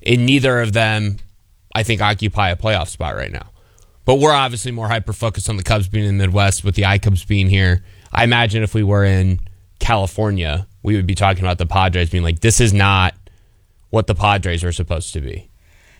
and neither of them, I think, occupy a playoff spot right now. But we're obviously more hyper-focused on the Cubs being in the Midwest with the iCubs being here. I imagine if we were in California, we would be talking about the Padres being like, this is not what the Padres are supposed to be.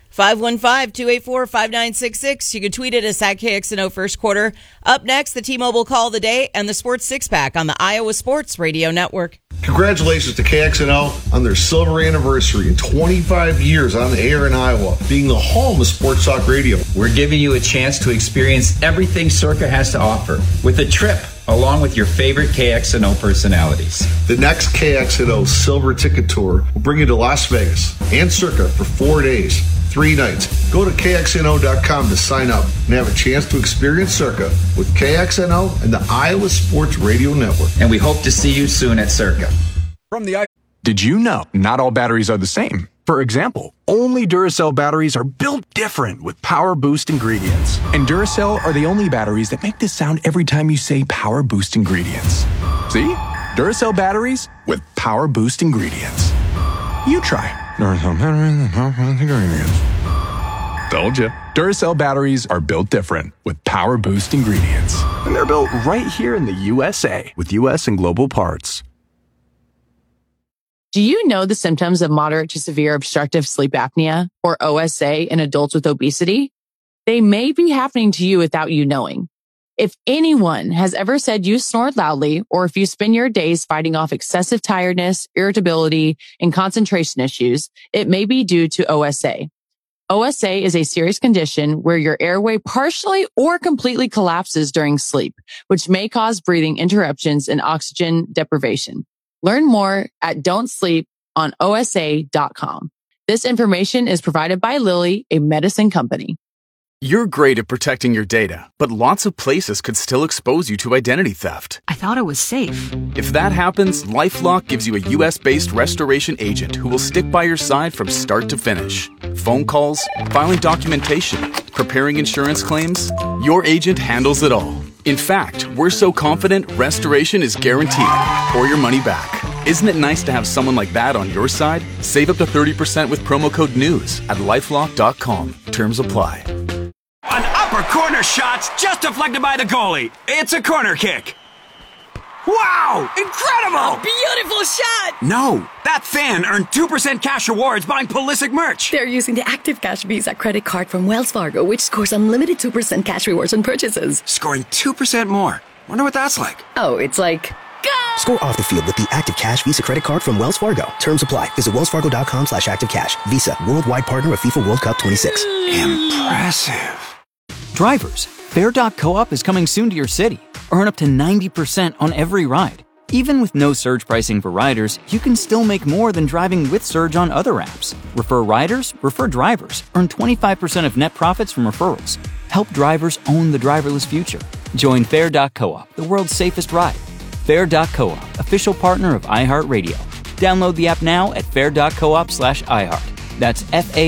515-284-5966. You can tweet at us at KXNO First Quarter. Up next, the T-Mobile Call of the Day and the Sports Six-Pack on the Iowa Sports Radio Network. Congratulations to KXNO on their silver anniversary and 25 years on the air in Iowa, being the home of Sports Talk Radio. We're giving you a chance to experience everything Circa has to offer with a trip along with your favorite KXNO personalities. The next KXNO Silver Ticket Tour will bring you to Las Vegas and Circa for 4 days, 3 nights. Go to KXNO.com to sign up and have a chance to experience Circa with KXNO and the Iowa Sports Radio Network. And we hope to see you soon at Circa. Did you know not all batteries are the same? For example, only Duracell batteries are built different with Power Boost ingredients. And Duracell are the only batteries that make this sound every time you say Power Boost ingredients. See? Duracell batteries with Power Boost ingredients. You try. Duracell batteries with Power Boost ingredients. Told you. Duracell batteries are built different with Power Boost ingredients. And they're built right here in the USA with US and global parts. Do you know the symptoms of moderate to severe obstructive sleep apnea, or OSA, in adults with obesity? They may be happening to you without you knowing. If anyone has ever said you snored loudly, or if you spend your days fighting off excessive tiredness, irritability, and concentration issues, it may be due to OSA. OSA is a serious condition where your airway partially or completely collapses during sleep, which may cause breathing interruptions and oxygen deprivation. Learn more at don'tsleeponosa.com. This information is provided by Lilly, a medicine company. You're great at protecting your data, but lots of places could still expose you to identity theft. I thought it was safe. If that happens, LifeLock gives you a US-based restoration agent who will stick by your side from start to finish. Phone calls, filing documentation, preparing insurance claims, your agent handles it all. In fact, we're so confident restoration is guaranteed or your money back. Isn't it nice to have someone like that on your side? Save up to 30% with promo code NEWS at LifeLock.com. Terms apply. An upper corner shot's just deflected by the goalie. It's a corner kick. Wow! Incredible! Beautiful shot! No, that fan earned 2% cash rewards buying Pulisic merch. They're using the Active Cash Visa credit card from Wells Fargo, which scores unlimited 2% cash rewards on purchases. Scoring 2% more. Wonder what that's like. Oh, it's like... Go! Score off the field with the Active Cash Visa credit card from Wells Fargo. Terms apply. Visit wellsfargo.com/activecash. Visa, worldwide partner of FIFA World Cup 26. Impressive. Drivers, Fair.coop is coming soon to your city. Earn up to 90% on every ride. Even with no surge pricing for riders, you can still make more than driving with Surge on other apps. Refer riders, refer drivers. Earn 25% of net profits from referrals. Help drivers own the driverless future. Join Fair.coop, the world's safest ride. Fair.coop, official partner of iHeartRadio. Download the app now at fair.coop/iHeart. That's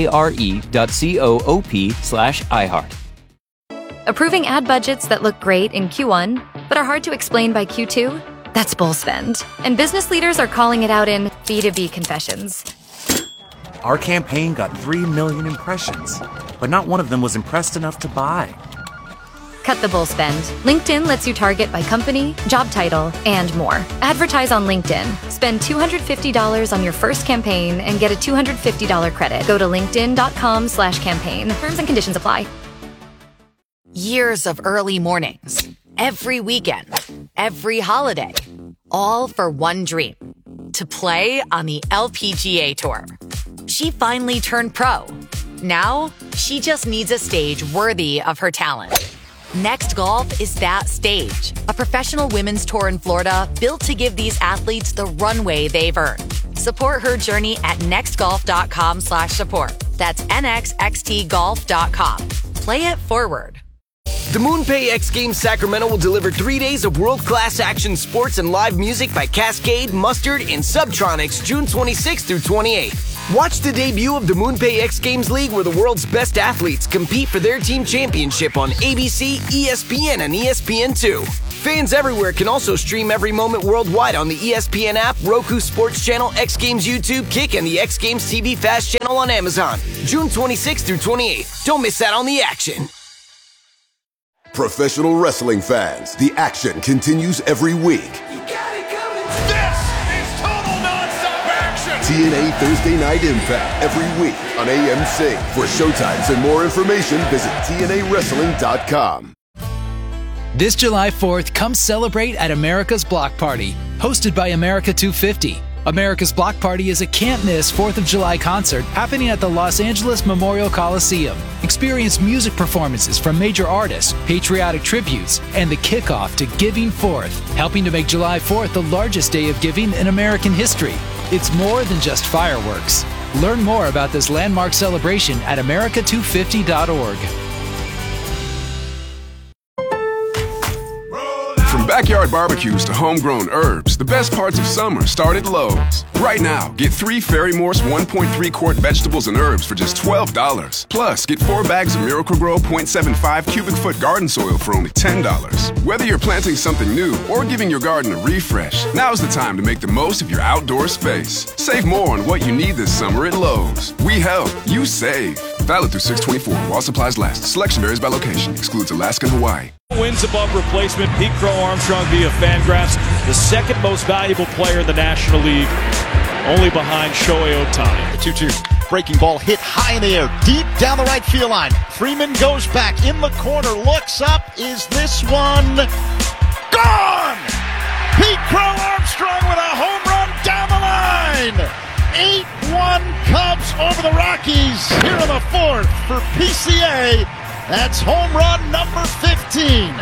FARE.coop/iHeart. Approving ad budgets that look great in Q1, but are hard to explain by Q2? That's bull spend. And business leaders are calling it out in B2B confessions. Our campaign got 3 million impressions, but not one of them was impressed enough to buy. Cut the bull spend. LinkedIn lets you target by company, job title, and more. Advertise on LinkedIn. Spend $250 on your first campaign and get a $250 credit. Go to linkedin.com/campaign. Terms and conditions apply. Years of early mornings, every weekend, every holiday, all for one dream, to play on the LPGA Tour. She finally turned pro. Now, she just needs a stage worthy of her talent. Next Golf is that stage, a professional women's tour in Florida built to give these athletes the runway they've earned. Support her journey at nextgolf.com/support. That's nxxtgolf.com. Play it forward. The MoonPay X Games Sacramento will deliver 3 days of world-class action sports and live music by Cascade, Mustard, and Subtronics June 26th through 28th. Watch the debut of the MoonPay X Games League, where the world's best athletes compete for their team championship on ABC, ESPN, and ESPN2. Fans everywhere can also stream every moment worldwide on the ESPN app, Roku Sports Channel, X Games YouTube, Kick, and the X Games TV Fast channel on Amazon. June 26th through 28th. Don't miss out on the action. Professional wrestling fans, the action continues every week. This is total nonstop action! TNA Thursday Night Impact every week on AMC. For showtimes and more information, visit TNAWrestling.com. This July 4th, come celebrate at America's Block Party, hosted by America 250. America's Block Party is a can't-miss 4th of July concert happening at the Los Angeles Memorial Coliseum. Experience music performances from major artists, patriotic tributes, and the kickoff to Giving Forth, helping to make July 4th the largest day of giving in American history. It's more than just fireworks. Learn more about this landmark celebration at america250.org. From backyard barbecues to homegrown herbs, the best parts of summer start at Lowe's. Right now, get 3 Fairy Morse 1.3 quart vegetables and herbs for just $12. Plus, get 4 bags of Miracle-Gro 0.75 cubic foot garden soil for only $10. Whether you're planting something new or giving your garden a refresh, now's the time to make the most of your outdoor space. Save more on what you need this summer at Lowe's. We help, you save. Valid through 6/24 while supplies last. Selection varies by location. Excludes Alaska and Hawaii. Wins above replacement. Pete Crow Armstrong via Fangraphs, the second most valuable player in the National League, only behind Shohei Ohtani. The 2-2 breaking ball hit high in the air, deep down the right field line. Freeman goes back in the corner, looks up. Is this one gone? Pete Crow Armstrong with a home run down the line. 8-1 Cubs over the Rockies here in the 4th for PCA. That's home run number 15.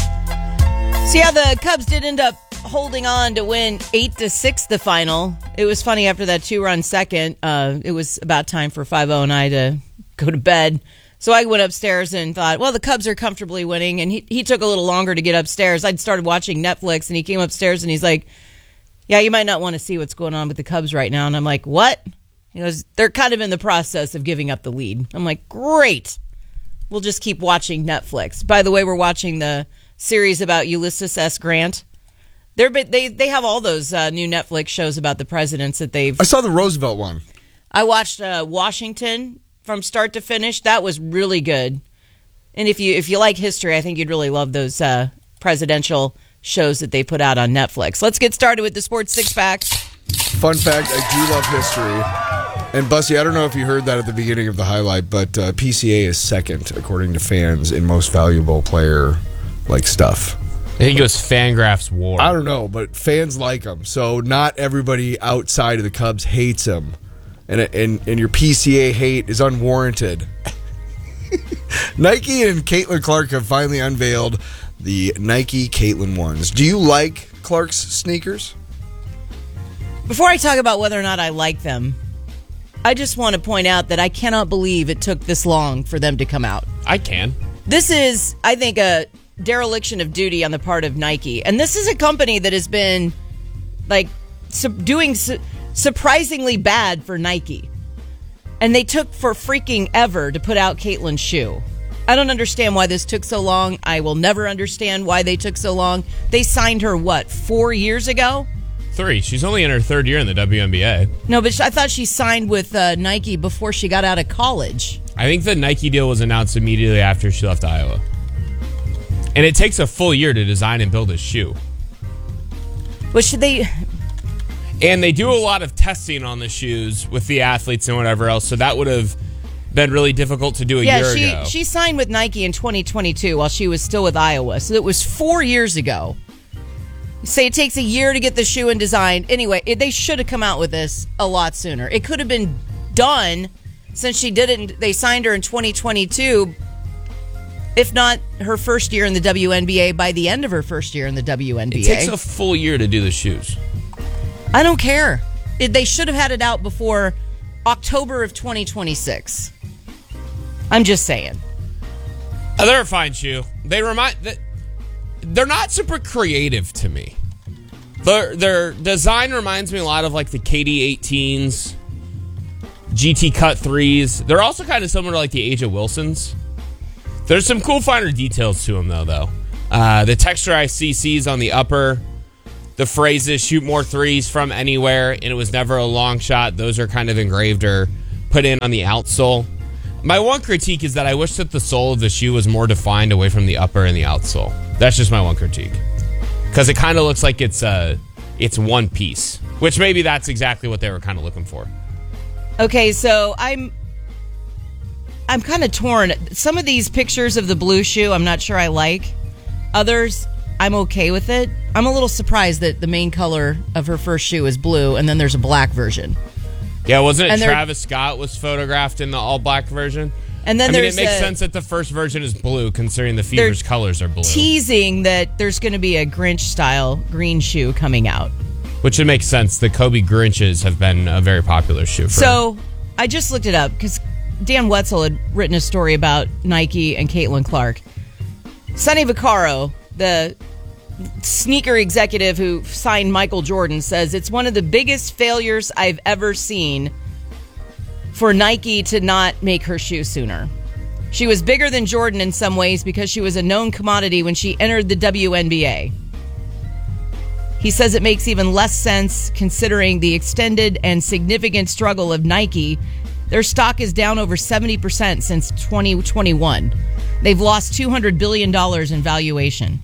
See how the Cubs did end up holding on to win 8-6 the final. It was funny after that 2-run second. It was about time for 5-0 and I to go to bed. So I went upstairs and thought, well, the Cubs are comfortably winning. And he took a little longer to get upstairs. I'd started watching Netflix and he came upstairs and he's like, yeah, you might not want to see what's going on with the Cubs right now. And I'm like, what? He goes, they're kind of in the process of giving up the lead. I'm like, great. We'll just keep watching Netflix. By the way, we're watching the series about Ulysses S. Grant. They have all those new Netflix shows about the presidents that they've... I saw the Roosevelt one. I watched Washington from start to finish. That was really good. And if you like history, I think you'd really love those presidential shows that they put out on Netflix. Let's get started with the Sports Six-Pack. Fun fact, I do love history. And, Bussy, I don't know if you heard that at the beginning of the highlight, but PCA is second, according to fans, in most valuable player stuff. I think it was Fangraphs War. I don't know, but fans like him. So not everybody outside of the Cubs hates him. And your PCA hate is unwarranted. Nike and Caitlin Clark have finally unveiled the Nike Caitlin ones. Do you like Clark's sneakers? Before I talk about whether or not I like them, I just want to point out that I cannot believe it took this long for them to come out. I can. This is, I think, a dereliction of duty on the part of Nike. And this is a company that has been, doing surprisingly bad for Nike. And they took for freaking ever to put out Caitlin's shoe. I don't understand why this took so long. I will never understand why they took so long. They signed her, 4 years ago? 3. She's only in her 3rd year in the WNBA. No, but I thought she signed with Nike before she got out of college. I think the Nike deal was announced immediately after she left Iowa. And it takes a full year to design and build a shoe. But should they... And they do a lot of testing on the shoes with the athletes and whatever else, so that would have been really difficult to do a year ago. She signed with Nike in 2022 while she was still with Iowa, so it was 4 years ago. Say it takes a year to get the shoe and design. Anyway, they should have come out with this a lot sooner. It could have been done since she didn't. They signed her in 2022, if not her first year in the WNBA, by the end of her first year in the WNBA. It takes a full year to do the shoes. I don't care. They should have had it out before October of 2026. I'm just saying. They're a fine shoe. They're not super creative to me. Their design reminds me a lot of the KD 18s, GT Cut 3s. They're also kind of similar to the Asia Wilsons. There's some cool finer details to them though. The texture ICC is on the upper. The phrases shoot more threes from anywhere, and it was never a long shot. Those are kind of engraved or put in on the outsole. My one critique is that I wish that the sole of the shoe was more defined away from the upper and the outsole. That's just my one critique. Because it kind of looks like it's one piece, which maybe that's exactly what they were kind of looking for. Okay, so I'm kind of torn. Some of these pictures of the blue shoe, I'm not sure I like. Others, I'm okay with it. I'm a little surprised that the main color of her first shoe is blue, and then there's a black version. Yeah, wasn't it Travis Scott was photographed in the all-black version? And then it makes sense that the first version is blue, considering the Fever's colors are blue. Teasing that there's going to be a Grinch-style green shoe coming out. Which would make sense. The Kobe Grinches have been a very popular shoe for So, I just looked it up, because Dan Wetzel had written a story about Nike and Caitlin Clark. Sonny Vaccaro, the sneaker executive who signed Michael Jordan, says it's one of the biggest failures I've ever seen for Nike to not make her shoe sooner. She was bigger than Jordan in some ways because she was a known commodity when she entered the WNBA. He says it makes even less sense considering the extended and significant struggle of Nike. Their stock is down over 70% since 2021. They've lost $200 billion in valuation.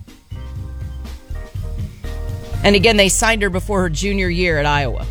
And again, they signed her before her junior year at Iowa.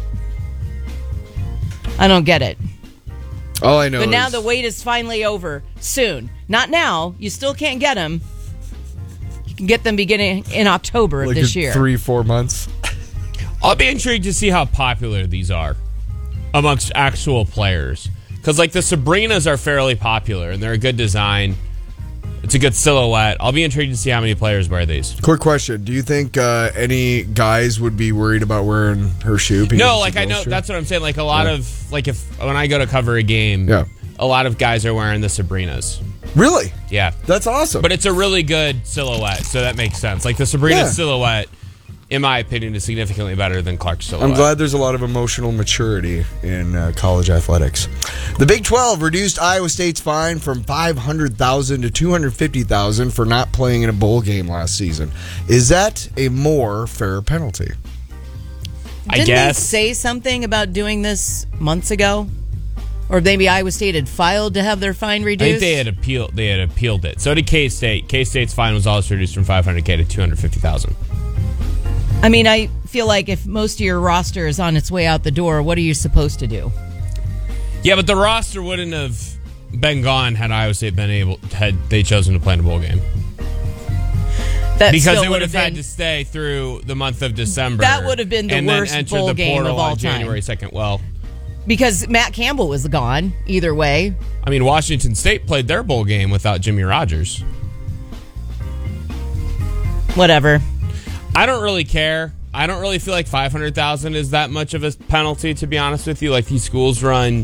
I don't get it. All I know But now is the wait is finally over. Soon. Not now. You still can't get them. You can get them beginning in October of this year. 3-4 months. I'll be intrigued to see how popular these are amongst actual players. Because, like, the Sabrinas are fairly popular, and they're a good design. It's a good silhouette. I'll be intrigued to see how many players wear these. Quick question. Do you think any guys would be worried about wearing her shoe? No, like, I know, that's what I'm saying. Like, a lot of, like, when I go to cover a game, a lot of guys are wearing the Sabrinas. Really? Yeah. That's awesome. But it's a really good silhouette, so that makes sense. Like, the Sabrina silhouette, in my opinion, is significantly better than Clark's silhouette. I'm glad there's a lot of emotional maturity in college athletics. The Big 12 reduced Iowa State's fine from $500,000 to $250,000 for not playing in a bowl game last season. Is that a more fair penalty? I guess. Didn't they say something about doing this months ago? Or maybe Iowa State had filed to have their fine reduced? I think they had appealed it. So did K-State. K-State's fine was also reduced from $500K to $250,000. I mean, I feel like if most of your roster is on its way out the door, what are you supposed to do? Yeah, but the roster wouldn't have been gone had Iowa State had they chosen to play in a bowl game. Because they would have had to stay through the month of December. That would have been the worst bowl game of all time. January 2nd. Well, because Matt Campbell was gone either way. I mean, Washington State played their bowl game without Jimmy Rogers. Whatever. I don't really care. I don't really feel like $500,000 is that much of a penalty, to be honest with you. Like, these schools run,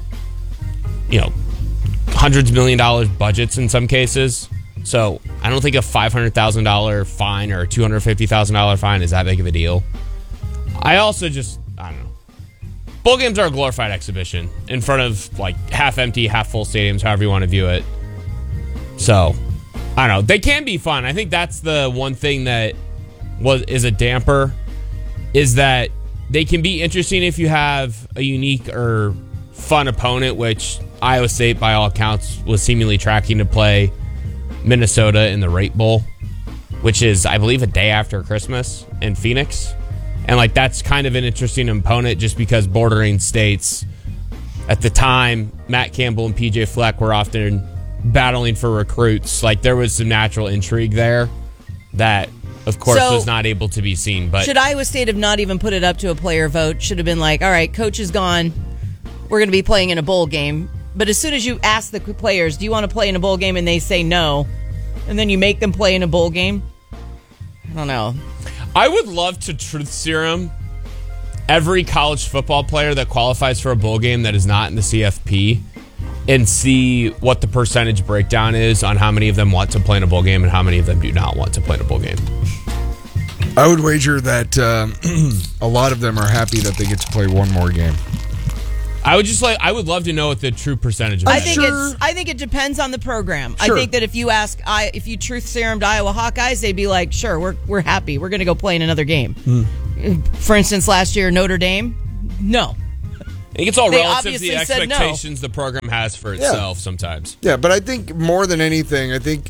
hundreds of $1 million budgets in some cases. So I don't think a $500,000 fine or a $250,000 fine is that big of a deal. I also I don't know. Bowl games are a glorified exhibition in front of, like, half empty, half full stadiums, however you want to view it. So, I don't know. They can be fun. I think that's the one thing that is a damper, is that they can be interesting if you have a unique or fun opponent, which Iowa State, by all accounts, was seemingly tracking to play Minnesota in the Rate Bowl, which is, I believe, a day after Christmas in Phoenix. And, like, that's kind of an interesting opponent just because bordering states at the time, Matt Campbell and PJ Fleck were often battling for recruits. Like, there was some natural intrigue there that, of course, was not able to be seen. But should Iowa State have not even put it up to a player vote? Should have been like, all right, coach is gone. We're going to be playing in a bowl game. But as soon as you ask the players, do you want to play in a bowl game? And they say no. And then you make them play in a bowl game. I don't know. I would love to truth serum every college football player that qualifies for a bowl game that is not in the CFP and see what the percentage breakdown is on how many of them want to play in a bowl game and how many of them do not want to play in a bowl game. I would wager that a lot of them are happy that they get to play one more game. I would love to know what the true percentage of I that think it depends on the program. Sure. I think that if you truth serumed Iowa Hawkeyes, they'd be like, sure, we're happy. We're going to go play in another game. For instance, last year, Notre Dame, no. I think it's all They relative to the obviously said no. expectations the program has for itself sometimes. Yeah, but I think more than anything,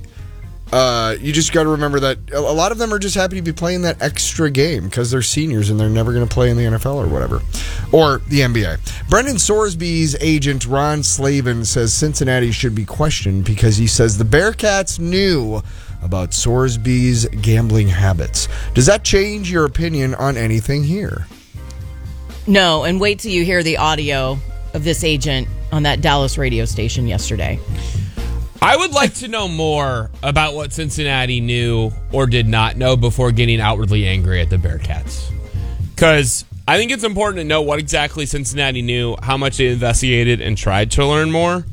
you just got to remember that a lot of them are just happy to be playing that extra game because they're seniors and they're never going to play in the NFL or whatever. Or the NBA. Brendan Sorsby's agent, Ron Slavin, says Cincinnati should be questioned because he says the Bearcats knew about Sorsby's gambling habits. Does that change your opinion on anything here? No, and wait till you hear the audio of this agent on that Dallas radio station yesterday. I would like to know more about what Cincinnati knew or did not know before getting outwardly angry at the Bearcats. Because I think it's important to know what exactly Cincinnati knew, how much they investigated, and tried to learn more.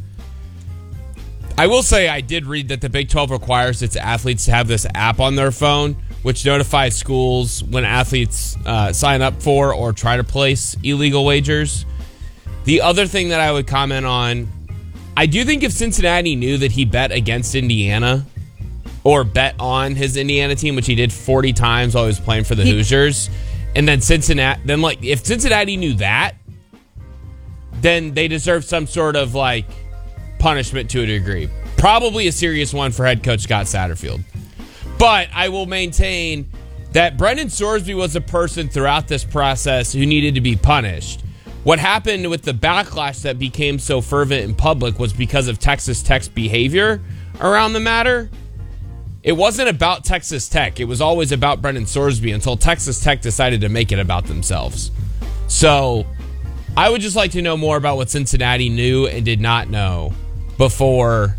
I will say I did read that the Big 12 requires its athletes to have this app on their phone, which notifies schools when athletes sign up for or try to place illegal wagers. The other thing that I would comment on, I do think if Cincinnati knew that he bet against Indiana or bet on his Indiana team, which he did 40 times while he was playing for the Hoosiers, and then if Cincinnati knew that, then they deserve some sort of punishment to a degree. Probably a serious one for head coach Scott Satterfield. But I will maintain that Brendan Sorsby was a person throughout this process who needed to be punished. What happened with the backlash that became so fervent in public was because of Texas Tech's behavior around the matter. It wasn't about Texas Tech. It was always about Brendan Sorsby until Texas Tech decided to make it about themselves. So I would just like to know more about what Cincinnati knew and did not know before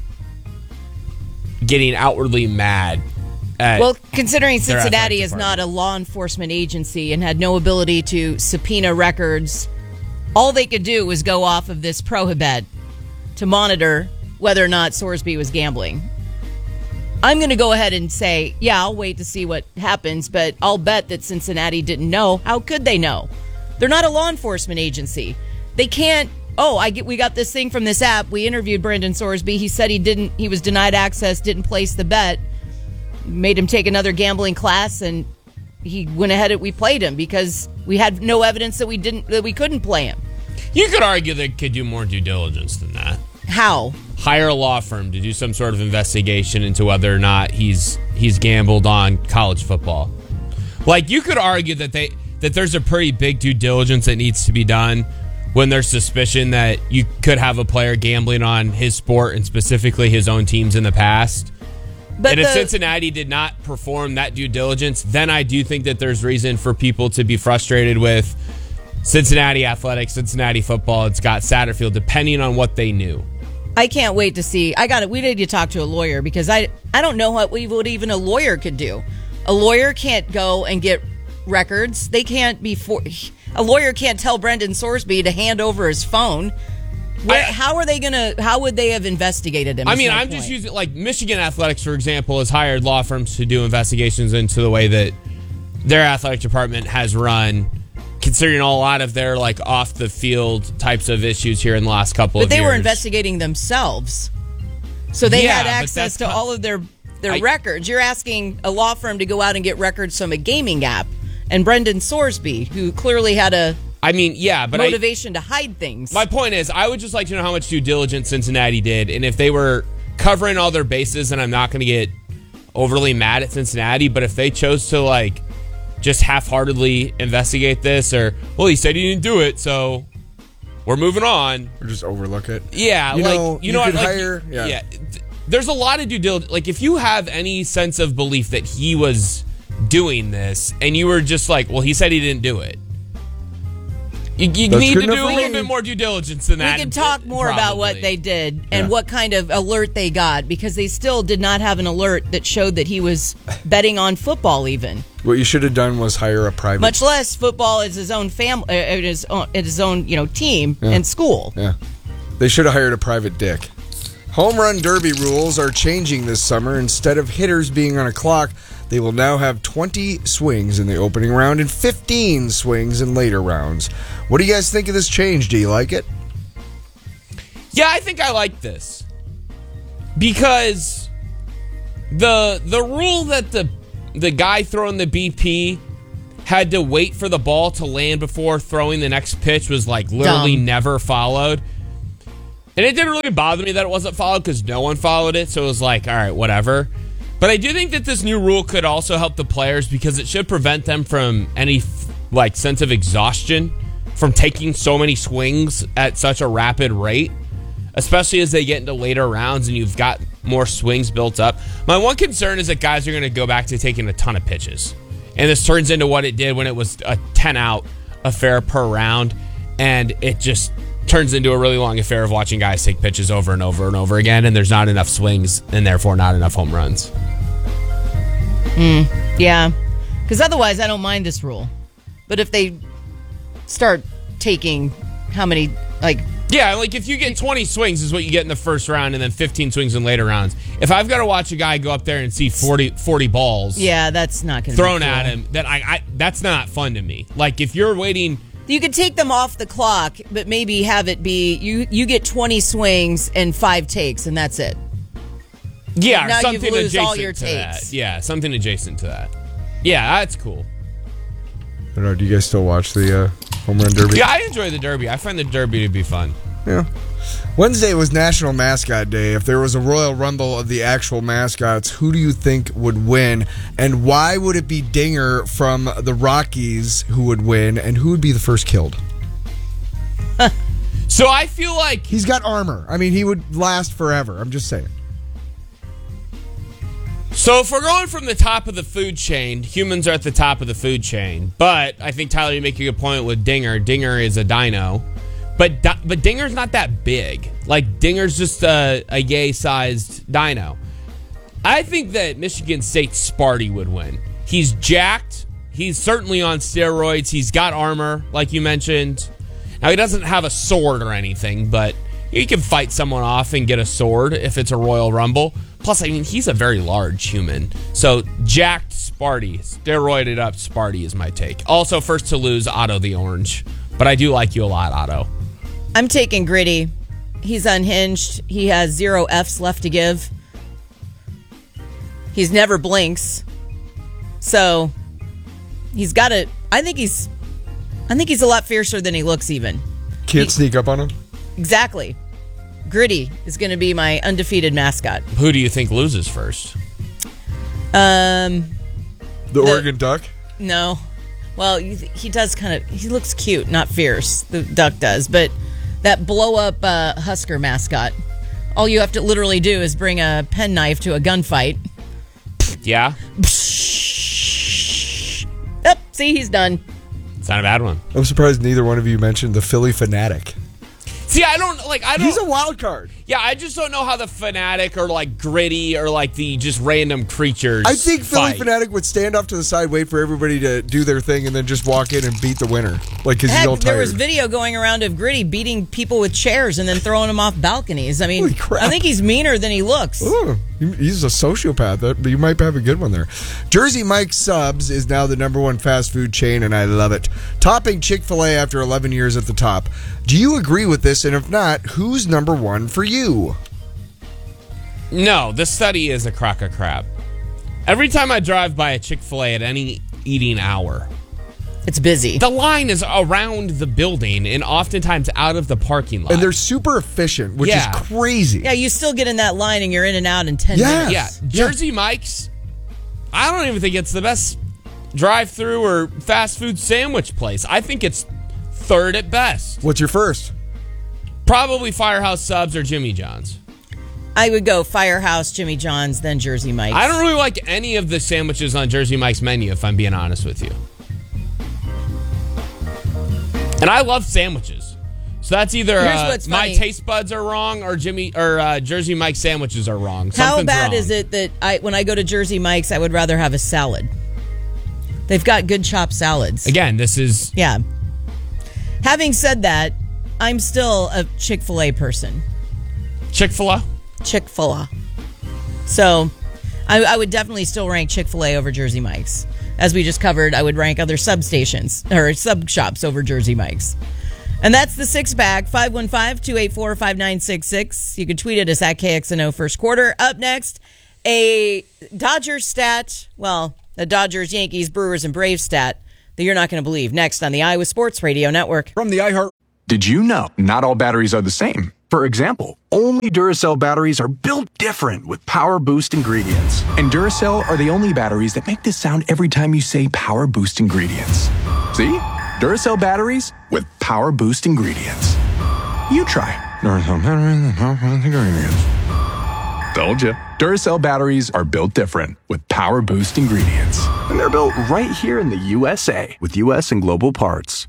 getting outwardly mad. Well, considering Cincinnati is not a law enforcement agency and had no ability to subpoena records, all they could do was go off of this prohibit to monitor whether or not Sorsby was gambling. I'm going to go ahead and say, yeah, I'll wait to see what happens, but I'll bet that Cincinnati didn't know. How could they know? They're not a law enforcement agency. They can't, we got this thing from this app. We interviewed Brendan Sorsby. He said he was denied access, didn't place the bet. Made him take another gambling class, and he went ahead and we played him because we had no evidence that we couldn't play him. You could argue they could do more due diligence than that. How? Hire a law firm to do some sort of investigation into whether or not he's gambled on college football. You could argue that there's a pretty big due diligence that needs to be done when there's suspicion that you could have a player gambling on his sport and specifically his own teams in the past. And if Cincinnati did not perform that due diligence, then I do think that there's reason for people to be frustrated with Cincinnati athletics, Cincinnati football, and Scott Satterfield, depending on what they knew. I can't wait to see. We need to talk to a lawyer because I don't know what even a lawyer could do. A lawyer can't go and get records. They can't be a lawyer can't tell Brendan Sorsby to hand over his phone. How would they have investigated him? I'm just using, Michigan Athletics, for example, has hired law firms to do investigations into the way that their athletic department has run, considering a lot of their, off the field types of issues here in the last couple of years. But they were investigating themselves. So they had access to all of their records. You're asking a law firm to go out and get records from a gaming app. And Brendan Sorsby, who clearly had motivation to hide things. My point is, I would just like to know how much due diligence Cincinnati did, and if they were covering all their bases, and I'm not going to get overly mad at Cincinnati, but if they chose to, just half-heartedly investigate this, or, well, he said he didn't do it, so we're moving on. Or just overlook it. Yeah. There's a lot of due diligence. If you have any sense of belief that he was doing this, and you were just well, he said he didn't do it, you need to do a little bit more due diligence than that. We can talk more about what they did and what kind of alert they got, because they still did not have an alert that showed that he was betting on football even. What you should have done was hire a private... Much less football is his own family, his own team and school. Yeah. They should have hired a private dick. Home run derby rules are changing this summer. Instead of hitters being on a clock, they will now have 20 swings in the opening round and 15 swings in later rounds. What do you guys think of this change? Do you like it? Yeah, I think I like this. Because the rule that the guy throwing the BP had to wait for the ball to land before throwing the next pitch was like literally never followed. And it didn't really bother me that it wasn't followed because no one followed it. So it was like, all right, whatever. But I do think that this new rule could also help the players because it should prevent them from any like sense of exhaustion from taking so many swings at such a rapid rate, especially as they get into later rounds and you've got more swings built up. My one concern is that guys are going to go back to taking a ton of pitches. And this turns into what it did when it was a 10-out affair per round. And it just turns into a really long affair of watching guys take pitches over and over and over again. And there's not enough swings and therefore not enough home runs. Yeah. Because otherwise, I don't mind this rule. But if they start taking how many, like... Yeah, like if you get 20 swings is what you get in the first round and then 15 swings in later rounds. If I've got to watch a guy go up there and see 40 balls... Yeah, that's not going to be thrown cool. at him, then I that's not fun to me. Like if you're waiting... You could take them off the clock, but maybe have it be you get 20 swings and 5 takes, and that's it. Yeah, now something you've lose adjacent all your to takes. that. Yeah, something adjacent to that. Yeah, that's cool. I don't know. Do you guys still watch the home run derby? Yeah, I enjoy the derby. I find the derby to be fun. Yeah. Wednesday was National Mascot Day. If there was a Royal Rumble of the actual mascots, who do you think would win? And why would it be Dinger from the Rockies who would win? And who would be the first killed? So I feel like... He's got armor. I mean, he would last forever. I'm just saying. So if we're going from the top of the food chain, humans are at the top of the food chain. But I think, Tyler, you make a good point with Dinger. Dinger is a dino. But Dinger's not that big. Like, Dinger's just a yay-sized dino. I think that Michigan State Sparty would win. He's jacked. He's certainly on steroids. He's got armor, like you mentioned. Now, he doesn't have a sword or anything, but he can fight someone off and get a sword if it's a Royal Rumble. Plus, I mean, he's a very large human. So, jacked Sparty, steroided up Sparty is my take. Also, first to lose, Otto the Orange. But I do like you a lot, Otto. I'm taking Gritty. He's unhinged. He has 0 Fs left to give. He's never blinks. So, he's got it. I think he's a lot fiercer than he looks even. Can't sneak up on him? Exactly. Gritty is going to be my undefeated mascot. Who do you think loses first? The Oregon Duck? No. Well, he does he looks cute, not fierce. The duck does. But that blow-up Husker mascot, all you have to literally do is bring a penknife to a gunfight. Yeah? Yep, see, he's done. It's not a bad one. I'm surprised neither one of you mentioned the Philly Fanatic. See, I don't... He's a wild card. Yeah, I just don't know how the Fanatic or like Gritty or like the just random creatures I think Philly fight. Fanatic would stand off to the side, wait for everybody to do their thing, and then just walk in and beat the winner. Like, because he's all tired. There was video going around of Gritty beating people with chairs and then throwing them off balconies. I mean, I think he's meaner than he looks. Ooh, he's a sociopath. You might have a good one there. Jersey Mike's Subs is now the #1 fast food chain, and I love it. Topping Chick-fil-A after 11 years at the top. Do you agree with this? And if not, who's #1 for you? No, this study is a crock of crap. Every time I drive by a Chick-fil-A at any eating hour, it's busy. The line is around the building and oftentimes out of the parking lot. And they're super efficient, which is crazy. Yeah, you still get in that line and you're in and out in 10 minutes. Yeah, Jersey Mike's, I don't even think it's the best drive-through or fast food sandwich place. I think it's third at best. What's your first? Probably Firehouse Subs or Jimmy John's. I would go Firehouse, Jimmy John's, then Jersey Mike's. I don't really like any of the sandwiches on Jersey Mike's menu, if I'm being honest with you. And I love sandwiches. So that's either my taste buds are wrong or Jersey Mike's sandwiches are wrong. How bad is it that when I go to Jersey Mike's, I would rather have a salad? They've got good chopped salads. Again, this is... Yeah. Having said that, I'm still a Chick-fil-A person. Chick-fil-A? Chick-fil-A. So, I would definitely still rank Chick-fil-A over Jersey Mike's. As we just covered, I would rank other substations or sub shops over Jersey Mike's. And that's the six bag, 515-284-5966. You can tweet at us at KXNO First Quarter. Up next, a Dodgers stat, well, the Dodgers, Yankees, Brewers, and Braves stat that you're not going to believe. Next on the Iowa Sports Radio Network. From the iHeart. Did you know not all batteries are the same? For example, only Duracell batteries are built different with Power Boost ingredients. And Duracell are the only batteries that make this sound every time you say Power Boost ingredients. See? Duracell batteries with Power Boost ingredients. You try. Duracell batteries with Power Boost ingredients. Told you. Duracell batteries are built different with Power Boost ingredients. And they're built right here in the USA with US and global parts.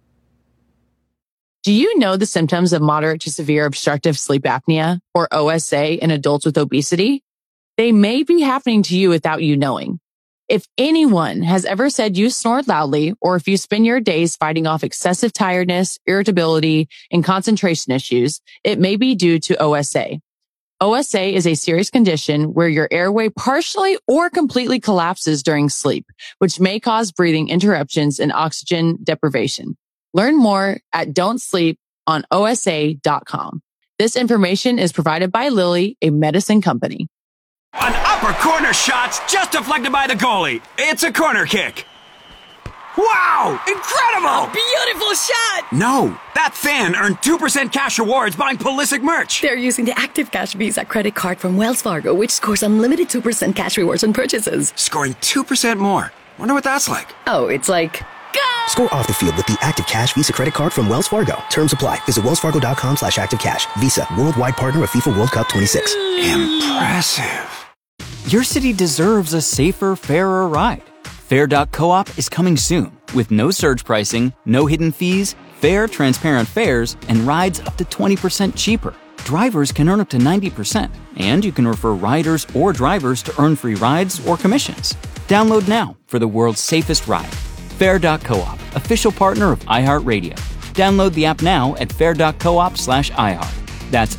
Do you know the symptoms of moderate to severe obstructive sleep apnea, or OSA, in adults with obesity? They may be happening to you without you knowing. If anyone has ever said you snore loudly, or if you spend your days fighting off excessive tiredness, irritability, and concentration issues, it may be due to OSA. OSA is a serious condition where your airway partially or completely collapses during sleep, which may cause breathing interruptions and oxygen deprivation. Learn more at don'tsleeponosa.com. This information is provided by Lilly, a medicine company. An upper corner shot's just deflected by the goalie. It's a corner kick. Wow! Incredible! Beautiful shot! No, that fan earned 2% cash rewards buying Pulisic merch. They're using the Active Cash Visa credit card from Wells Fargo, which scores unlimited 2% cash rewards on purchases. Scoring 2% more. Wonder what that's like. Oh, it's like... Score off the field with the Active Cash Visa credit card from Wells Fargo. Terms apply. Visit wellsfargo.com/activecash. Visa, worldwide partner of FIFA World Cup 26. Impressive. Your city deserves a safer, fairer ride. Fair.coop is coming soon with no surge pricing, no hidden fees, fair, transparent fares, and rides up to 20% cheaper. Drivers can earn up to 90%, and you can refer riders or drivers to earn free rides or commissions. Download now for the world's safest ride. Fair.coop, official partner of iHeartRadio. Download the app now at fair.coop/iHeart. That's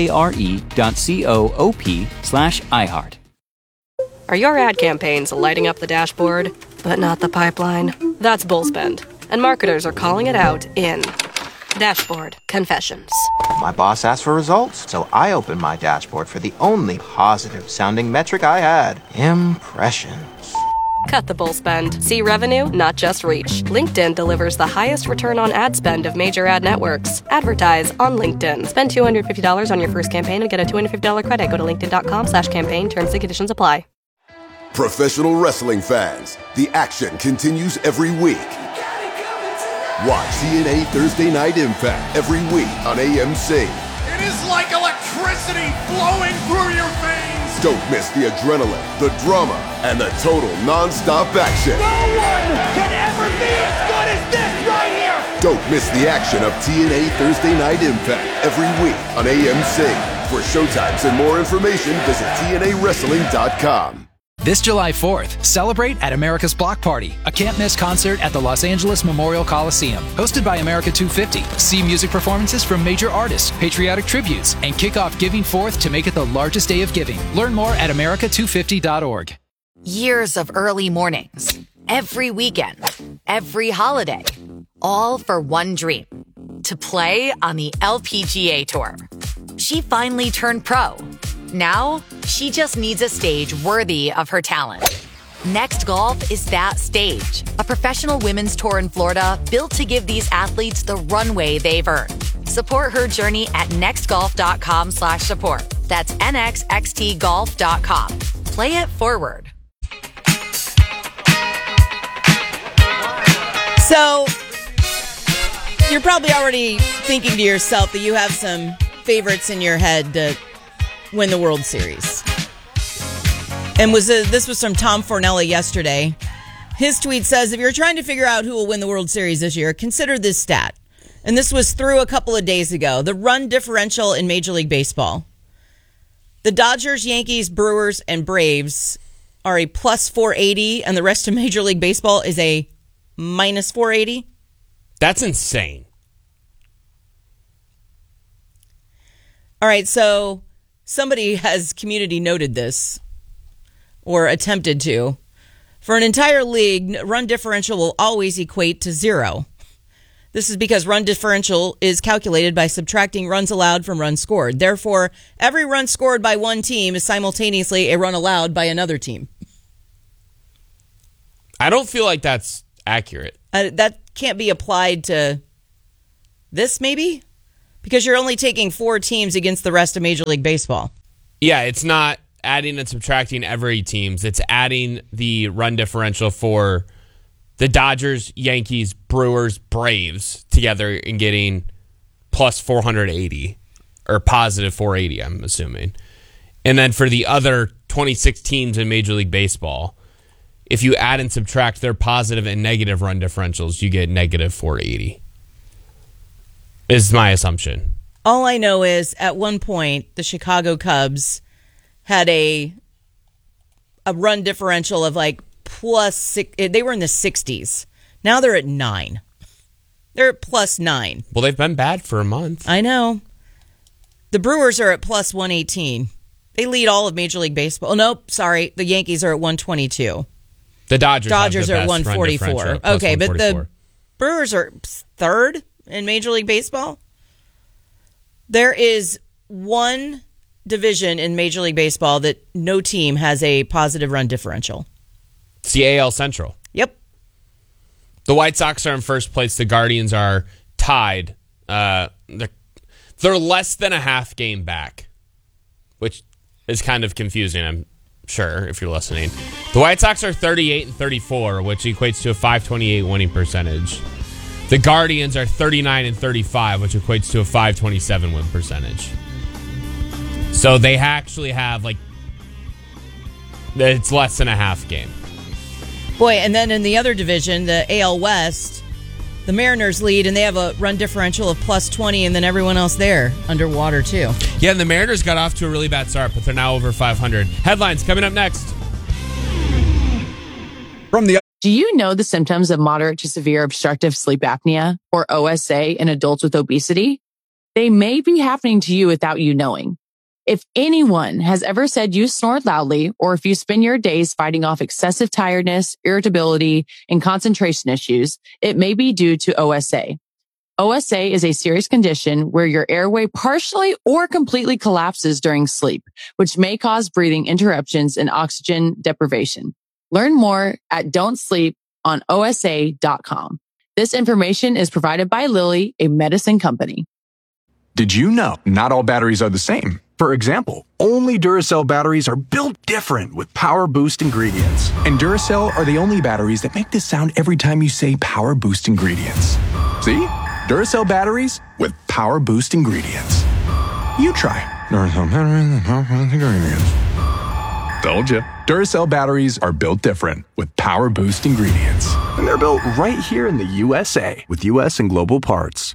FARE.coop/iHeart. Are your ad campaigns lighting up the dashboard, but not the pipeline? That's Bullspend, and marketers are calling it out in Dashboard Confessions. My boss asked for results, so I opened my dashboard for the only positive-sounding metric I had: impressions. Cut the bull spend. See revenue, not just reach. LinkedIn delivers the highest return on ad spend of major ad networks. Advertise on LinkedIn. Spend $250 on your first campaign and get a $250 credit. Go to linkedin.com/campaign. Terms and conditions apply. Professional wrestling fans, the action continues every week. Watch TNA Thursday Night Impact every week on AMC. It is like electricity flowing through your veins. Don't miss the adrenaline, the drama, and the total non-stop action. No one can ever be as good as this right here. Don't miss the action of TNA Thursday Night Impact every week on AMC. For showtimes and more information, visit TNAWrestling.com. This July 4th, celebrate at America's Block Party, a can't-miss concert at the Los Angeles Memorial Coliseum. Hosted by America 250. See music performances from major artists, patriotic tributes, and kick off Giving Forth to make it the largest day of giving. Learn more at america250.org. Years of early mornings, every weekend, every holiday, all for one dream: to play on the LPGA Tour. She finally turned pro. Now, she just needs a stage worthy of her talent. Next Golf is that stage. A professional women's tour in Florida built to give these athletes the runway they've earned. Support her journey at nextgolf.com/support. That's nxxtgolf.com. Play it forward. So, you're probably already thinking to yourself that you have some favorites in your head to win the World Series. And this was from Tom Fornelli yesterday. His tweet says, if you're trying to figure out who will win the World Series this year, consider this stat. And this was through a couple of days ago. The run differential in Major League Baseball. The Dodgers, Yankees, Brewers, and Braves are a plus 480, and the rest of Major League Baseball is a minus 480. That's insane. All right, so somebody has community noted this, or attempted to. For an entire league, run differential will always equate to 0. This is because run differential is calculated by subtracting runs allowed from runs scored. Therefore, every run scored by one team is simultaneously a run allowed by another team. I don't feel like that's accurate. That can't be applied to this, maybe? Because you're only taking 4 teams against the rest of Major League Baseball. Yeah, it's not adding and subtracting every teams. It's adding the run differential for the Dodgers, Yankees, Brewers, Braves together and getting plus 480 or positive 480, I'm assuming. And then for the other 26 teams in Major League Baseball, if you add and subtract their positive and negative run differentials, you get negative 480. Is my assumption. All I know is at one point, the Chicago Cubs had a run differential of like plus 6. They were in the 60s. Now they're at 9. They're at plus 9. Well, they've been bad for a month. I know. The Brewers are at plus 118. They lead all of Major League Baseball. Oh, nope, sorry. The Yankees are at 122. The Dodgers are at 144. Okay, but the Brewers are third in Major League Baseball. There is one division in Major League Baseball that no team has a positive run differential. It's the AL Central. Yep. The White Sox are in first place. The Guardians are tied. They're less than a half game back, which is kind of confusing, I'm sure, if you're listening. The White Sox are 38 and 34, which equates to a .528 winning percentage. The Guardians are 39 and 35, which equates to a .527 win percentage. So they actually have, it's less than a half game. Boy, and then in the other division, the AL West, the Mariners lead, and they have a run differential of plus 20, and then everyone else there underwater, too. Yeah, and the Mariners got off to a really bad start, but they're now over 500. Headlines coming up next. Do you know the symptoms of moderate to severe obstructive sleep apnea, or OSA, in adults with obesity? They may be happening to you without you knowing. If anyone has ever said you snore loudly, or if you spend your days fighting off excessive tiredness, irritability, and concentration issues, it may be due to OSA. OSA is a serious condition where your airway partially or completely collapses during sleep, which may cause breathing interruptions and oxygen deprivation. Learn more at don'tsleeponosa.com. This information is provided by Lilly, a medicine company. Did you know not all batteries are the same? For example, only Duracell batteries are built different with Power Boost ingredients. And Duracell are the only batteries that make this sound every time you say Power Boost ingredients. See? Duracell batteries with Power Boost ingredients. You try. Duracell batteries with Power Boost ingredients. Told you. Duracell batteries are built different with Power Boost ingredients. And they're built right here in the USA with US and global parts.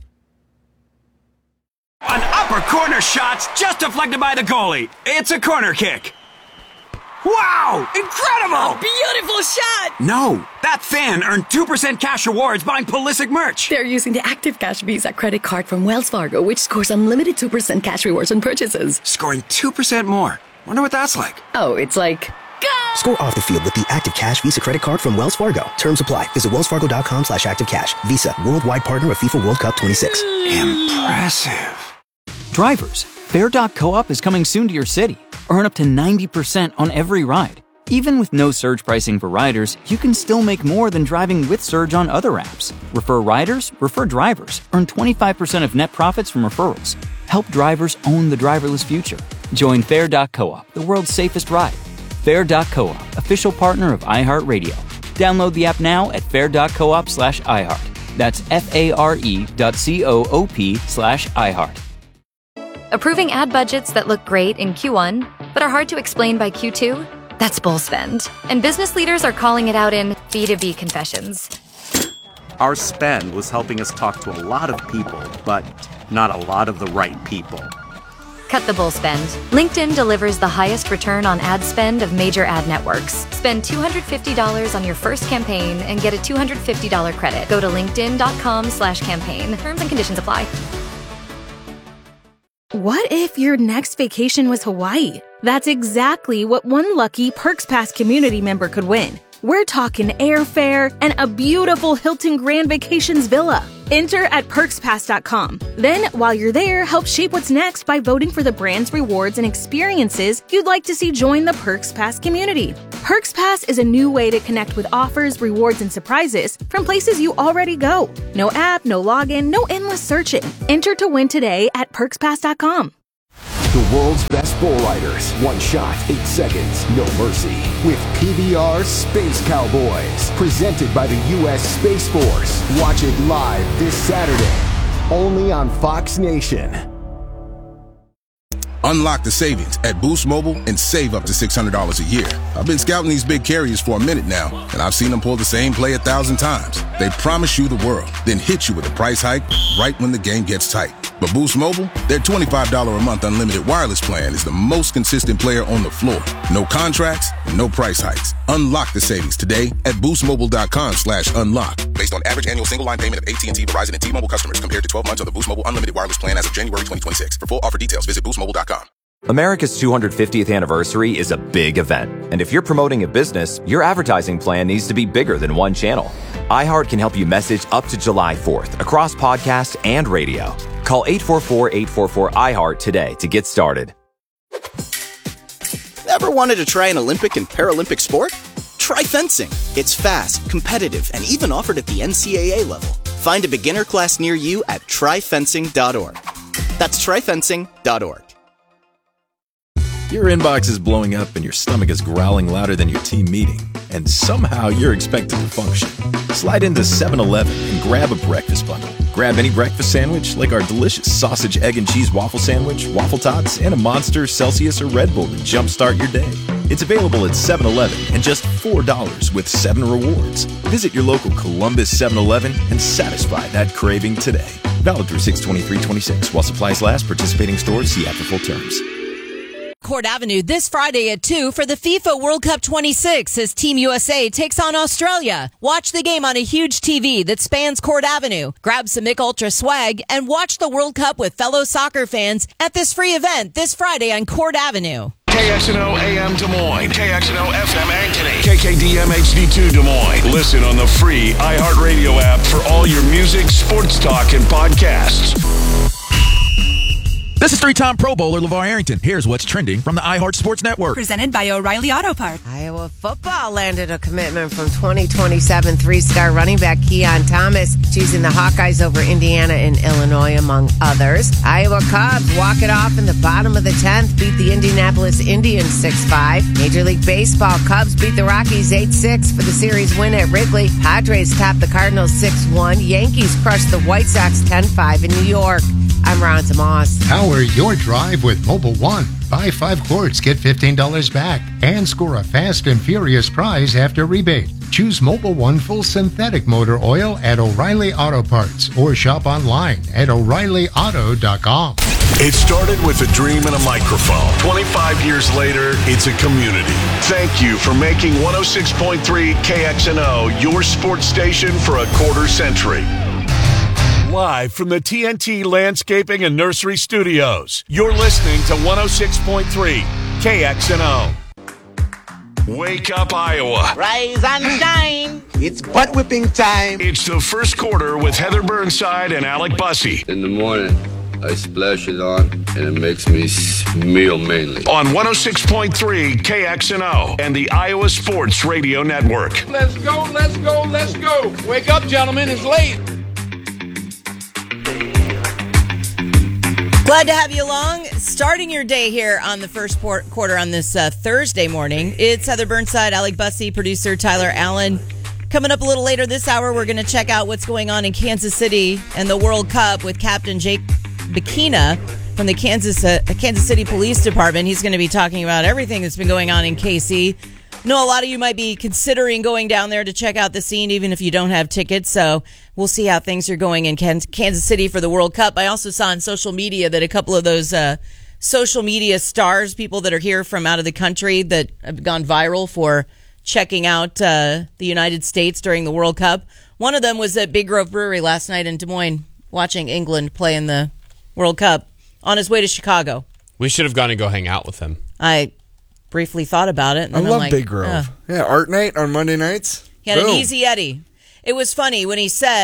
An upper corner shot's just deflected by the goalie. It's a corner kick. Wow! Incredible! Beautiful shot! No, that fan earned 2% cash rewards buying Pulisic merch. They're using the Active Cash Visa credit card from Wells Fargo, which scores unlimited 2% cash rewards on purchases. Scoring 2% more. Wonder what that's like. Oh, it's like... Go! Score off the field with the Active Cash Visa credit card from Wells Fargo. Terms apply. Visit wellsfargo.com/activecash. Visa, worldwide partner of FIFA World Cup 26. Impressive. Drivers, Fair.coop is coming soon to your city. Earn up to 90% on every ride. Even with no surge pricing for riders, you can still make more than driving with Surge on other apps. Refer riders, refer drivers. Earn 25% of net profits from referrals. Help drivers own the driverless future. Join Fair.coop, the world's safest ride. Fair.coop, official partner of iHeartRadio. Download the app now at fair.coop/iHeart. That's FARE.coop/iHeart. Approving ad budgets that look great in Q1, but are hard to explain by Q2? That's bull spend. And business leaders are calling it out in B2B confessions. Our spend was helping us talk to a lot of people, but not a lot of the right people. Cut the bull spend. LinkedIn delivers the highest return on ad spend of major ad networks. Spend $250 on your first campaign and get a $250 credit. Go to linkedin.com/campaign. Terms and conditions apply. What if your next vacation was Hawaii? That's exactly what one lucky Perks Pass community member could win. We're talking airfare and a beautiful Hilton Grand Vacations villa. Enter at PerksPass.com. Then, while you're there, help shape what's next by voting for the brands, rewards, and experiences you'd like to see join the Perks Pass community. Perks Pass is a new way to connect with offers, rewards, and surprises from places you already go. No app, no login, no endless searching. Enter to win today at PerksPass.com. The world's best bull riders. One shot, 8 seconds, no mercy. With PBR Space Cowboys. Presented by the U.S. Space Force. Watch it live this Saturday. Only on Fox Nation. Unlock the savings at Boost Mobile and save up to $600 a year. I've been scouting these big carriers for a minute now, and I've seen them pull the same play 1,000 times. They promise you the world, then hit you with a price hike right when the game gets tight. But Boost Mobile, their $25 a month unlimited wireless plan is the most consistent player on the floor. No contracts, no price hikes. Unlock the savings today at boostmobile.com/unlock. Based on average annual single line payment of AT&T, Verizon, and T-Mobile customers compared to 12 months of the Boost Mobile unlimited wireless plan as of January 2026. For full offer details, visit boostmobile.com. America's 250th anniversary is a big event. And if you're promoting a business, your advertising plan needs to be bigger than one channel. iHeart can help you message up to July 4th across podcast and radio. Call 844-844-iHeart today to get started. Ever wanted to try an Olympic and Paralympic sport? Try fencing. It's fast, competitive, and even offered at the NCAA level. Find a beginner class near you at tryfencing.org. That's tryfencing.org. Your inbox is blowing up and your stomach is growling louder than your team meeting, and somehow you're expected to function. Slide into 7-Eleven and grab a breakfast bundle. Grab any breakfast sandwich like our delicious sausage, egg, and cheese waffle sandwich, waffle tots, and a Monster, Celsius, or Red Bull to jumpstart your day. It's available at 7-Eleven and just $4 with 7 rewards. Visit your local Columbus 7-Eleven and satisfy that craving today. Valid through 6/23/26 while supplies last. Participating stores see after full terms. Court Avenue this Friday at 2 for the FIFA World Cup 26 as Team USA takes on Australia. Watch the game on a huge TV that spans Court Avenue. Grab some Mick Ultra swag and watch the World Cup with fellow soccer fans at this free event this Friday on Court Avenue. KXNO AM Des Moines, KXNO FM Ankeny, KKDM HD2 Des Moines. Listen on the free iHeartRadio app for all your music, sports talk, and podcasts. This is 3-time Pro Bowler LeVar Arrington. Here's what's trending from the iHeart Sports Network. Presented by O'Reilly Auto Parts. Iowa football landed a commitment from 2027 three-star running back Keon Thomas, choosing the Hawkeyes over Indiana and Illinois, among others. Iowa Cubs walk it off in the bottom of the 10th, beat the Indianapolis Indians 6-5. Major League Baseball, Cubs beat the Rockies 8-6 for the series win at Wrigley. Padres topped the Cardinals 6-1. Yankees crushed the White Sox 10-5 in New York. I'm Ron Tomas. Power your drive with Mobil 1. Buy 5 quarts, get $15 back, and score a fast and furious prize after rebate. Choose Mobil 1 full synthetic motor oil at O'Reilly Auto Parts or shop online at O'ReillyAuto.com. It started with a dream and a microphone. 25 years later, it's a community. Thank you for making 106.3 KXNO your sports station for a quarter century. Live from the TNT Landscaping and Nursery Studios, you're listening to 106.3 KXNO. Wake up, Iowa. Rise and shine. It's butt whipping time. It's the first quarter with Heather Burnside and Alec Bussey. In the morning, I splash it on, and it makes me smell mainly. On 106.3 KXNO and the Iowa Sports Radio Network. Let's go, let's go, let's go. Wake up, gentlemen. It's late. Glad to have you along. Starting your day here on the first quarter on this Thursday morning. It's Heather Burnside, Alec Bussey, producer Tyler Allen. Coming up a little later this hour, we're going to check out what's going on in Kansas City and the World Cup with Captain Jake Bikina from the Kansas City Police Department. He's going to be talking about everything that's been going on in KC. I know a lot of you might be considering going down there to check out the scene, even if you don't have tickets. So we'll see how things are going in Kansas City for the World Cup. I also saw on social media that a couple of those social media stars, people that are here from out of the country that have gone viral for checking out the United States during the World Cup. One of them was at Big Grove Brewery last night in Des Moines watching England play in the World Cup on his way to Chicago. We should have gone and go hang out with him. I briefly thought about it. And then I love I'm like, Big Grove. Yeah, art night on Monday nights. He had Boom. an Easy Eddie. It was funny when he said,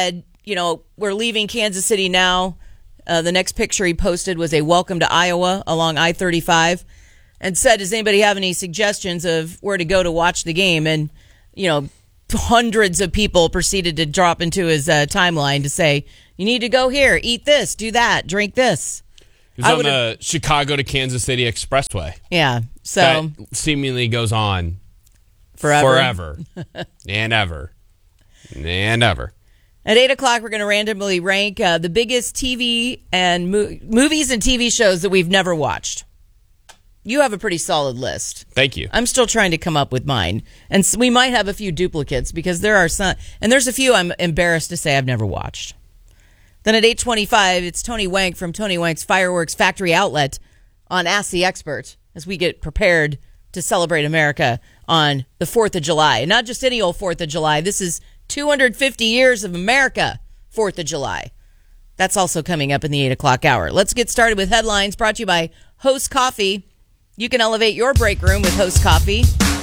we're leaving Kansas City now. The next picture he posted was a welcome to Iowa along I-35 and said, does anybody have any suggestions of where to go to watch the game? And, hundreds of people proceeded to drop into his timeline to say, you need to go here, eat this, do that, drink this. It was on the Chicago to Kansas City Expressway. Yeah, so that seemingly goes on forever. and ever. And ever. At 8 o'clock, we're going to randomly rank the biggest TV and movies and TV shows that we've never watched. You have a pretty solid list. Thank you. I'm still trying to come up with mine. And so we might have a few duplicates because there are some, and there's a few I'm embarrassed to say I've never watched. Then at 8:25, it's Tony Wank from Tony Wank's Fireworks Factory Outlet on Ask the Expert as we get prepared to celebrate America on the 4th of July. And not just any old 4th of July. This is 250 years of America, 4th of July. That's also coming up in the 8 o'clock hour. Let's get started with headlines brought to you by Host Coffee. You can elevate your break room with Host Coffee.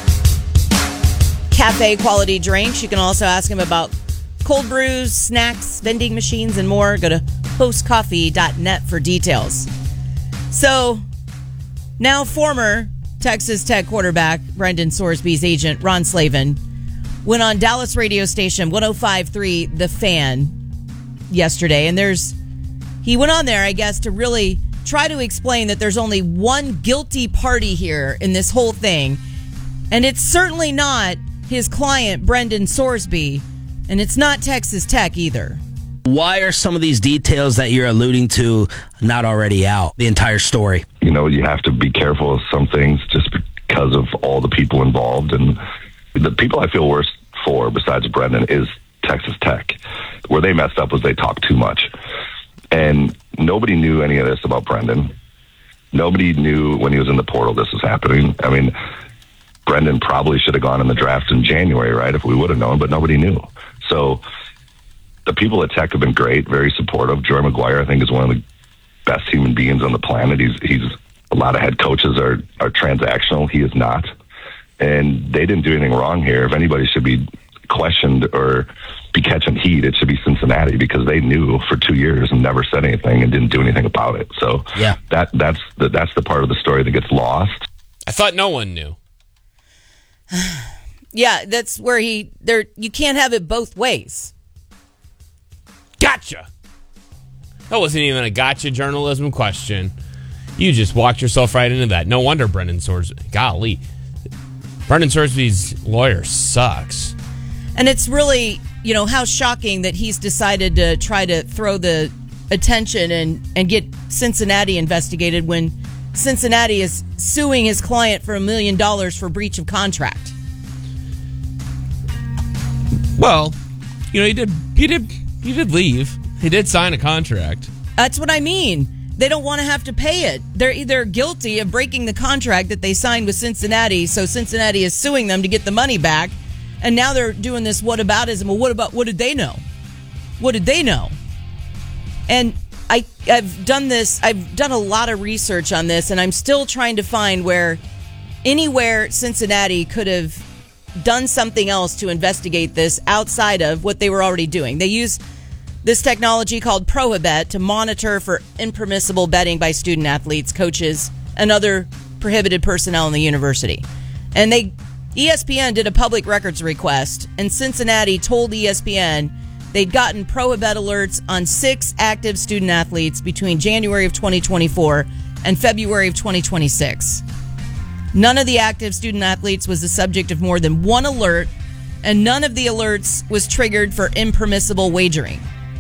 Cafe quality drinks. You can also ask them about cold brews, snacks, vending machines, and more. Go to hostcoffee.net for details. So, now former Texas Tech quarterback Brendan Sorsby's agent, Ron Slavin, went on Dallas radio station 105.3 The Fan yesterday. And he went on there, I guess, to really try to explain that there's only one guilty party here in this whole thing. And it's certainly not his client, Brendan Sorsby, and it's not Texas Tech either. Why are some of these details that you're alluding to not already out, the entire story? You have to be careful of some things just because of all the people involved. And the people I feel worse for, besides Brendan, is Texas Tech. Where they messed up was they talked too much. And nobody knew any of this about Brendan. Nobody knew when he was in the portal this was happening. I mean, Brendan probably should have gone in the draft in January, right, if we would have known, but nobody knew. So the people at Tech have been great, very supportive. Joey McGuire, I think, is one of the best human beings on the planet. He's a lot of head coaches are transactional. He is not. And they didn't do anything wrong here. If anybody should be questioned or be catching heat, it should be Cincinnati, because they knew for 2 years and never said anything and didn't do anything about it. So yeah, that's the part of the story that gets lost. I thought no one knew. Yeah, that's where you can't have it both ways. Gotcha. That wasn't even a gotcha journalism question. You just walked yourself right into that. No wonder Brendan Sorsby. Golly. Brendan Sorsby's lawyer sucks. And it's really, how shocking that he's decided to try to throw the attention and get Cincinnati investigated when Cincinnati is suing his client for $1 million for breach of contract. Well, he did leave. He did sign a contract. That's what I mean. They don't want to have to pay it. They're either guilty of breaking the contract that they signed with Cincinnati, so Cincinnati is suing them to get the money back, and now they're doing this whataboutism. Well, what did they know? What did they know? And I've done a lot of research on this, and I'm still trying to find anywhere Cincinnati could have done something else to investigate this outside of what they were already doing. They use this technology called ProhiBet to monitor for impermissible betting by student athletes, coaches, and other prohibited personnel in the university. And ESPN did a public records request, and Cincinnati told ESPN they'd gotten ProhiBet alerts on 6 active student athletes between January of 2024 and February of 2026. None of the active student athletes was the subject of more than one alert, and none of the alerts was triggered for impermissible wagering.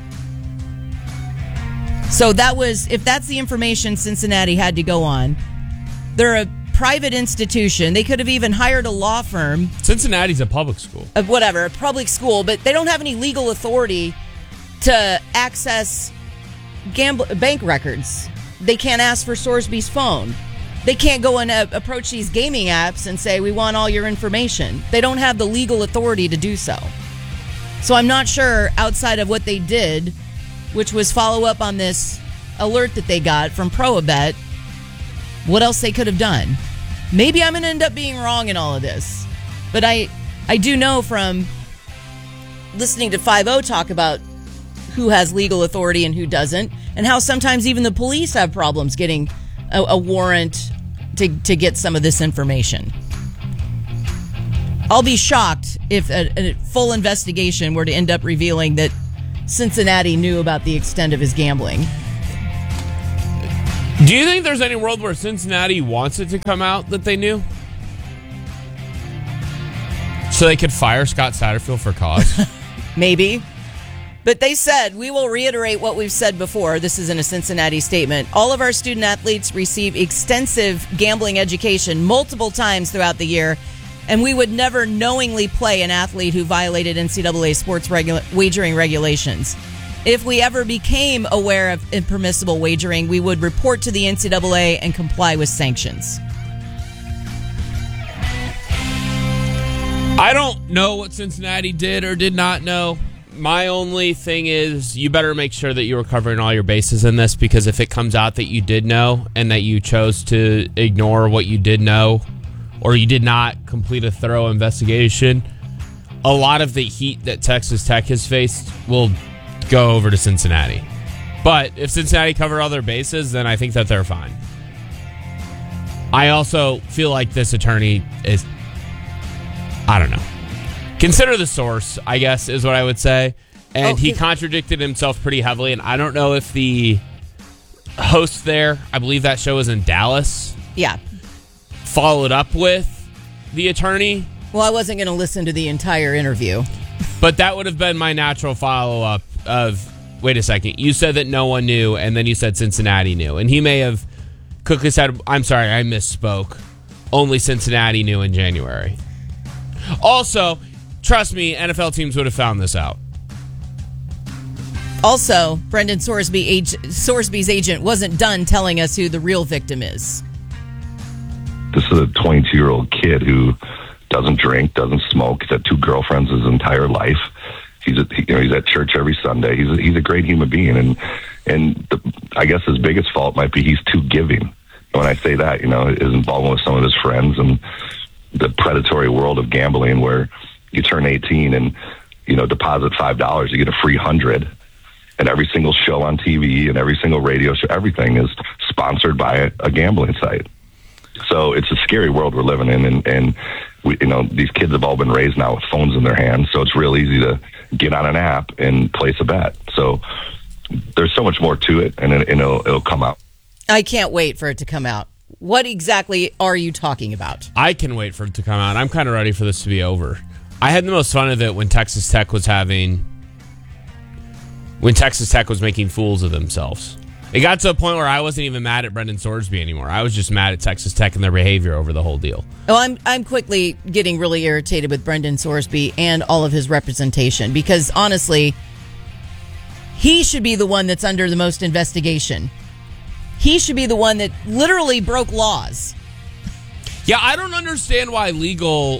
So if that's the information Cincinnati had to go on, they're a private institution. They could have even hired a law firm. Cincinnati's a public school. A public school, but they don't have any legal authority to access bank records. They can't ask for Sorsby's phone. They can't go and approach these gaming apps and say, we want all your information. They don't have the legal authority to do so. So I'm not sure, outside of what they did, which was follow up on this alert that they got from ProhiBet, what else they could have done. Maybe I'm going to end up being wrong in all of this. But I do know from listening to 5-0 talk about who has legal authority and who doesn't, and how sometimes even the police have problems getting a warrant to get some of this information. I'll be shocked if a full investigation were to end up revealing that Cincinnati knew about the extent of his gambling. Do you think there's any world where Cincinnati wants it to come out that they knew? So they could fire Scott Satterfield for cause? Maybe. But they said, we will reiterate what we've said before. This is in a Cincinnati statement. All of our student athletes receive extensive gambling education multiple times throughout the year, and we would never knowingly play an athlete who violated NCAA sports wagering regulations. If we ever became aware of impermissible wagering, we would report to the NCAA and comply with sanctions. I don't know what Cincinnati did or did not know. My only thing is you better make sure that you were covering all your bases in this, because if it comes out that you did know and that you chose to ignore what you did know, or you did not complete a thorough investigation, a lot of the heat that Texas Tech has faced will go over to Cincinnati. But if Cincinnati cover all their bases, then I think that they're fine. I also feel like this attorney is, I don't know. Consider the source, I guess, is what I would say. And he contradicted himself pretty heavily. And I don't know if the host there, I believe that show was in Dallas. Yeah. Followed up with the attorney. Well, I wasn't going to listen to the entire interview. But that would have been my natural follow-up of, wait a second, you said that no one knew, and then you said Cincinnati knew. And he may have quickly said, I'm sorry, I misspoke. Only Cincinnati knew in January. Also, trust me, NFL teams would have found this out. Also, Brendan Sorsby's agent wasn't done telling us who the real victim is. This is a 22-year-old kid who doesn't drink, doesn't smoke. He's had 2 girlfriends his entire life. He's at church every Sunday. He's a great human being, and I guess his biggest fault might be he's too giving. When I say that, his involvement with some of his friends and the predatory world of gambling, where you turn 18 and deposit $5, you get a free 100, and every single show on TV and every single radio show, everything is sponsored by a gambling site. So it's a scary world we're living in, and we, these kids have all been raised now with phones in their hands, so it's real easy to get on an app and place a bet. So there's so much more to it, and it'll come out. I can't wait for it to come out. What exactly are you talking about? I can wait for it to come out. I'm kind of ready for this to be over. I had the most fun of it when Texas Tech was making fools of themselves. It got to a point where I wasn't even mad at Brendan Sorsby anymore. I was just mad at Texas Tech and their behavior over the whole deal. Oh, I'm quickly getting really irritated with Brendan Sorsby and all of his representation, because honestly, he should be the one that's under the most investigation. He should be the one that literally broke laws. Yeah, I don't understand why legal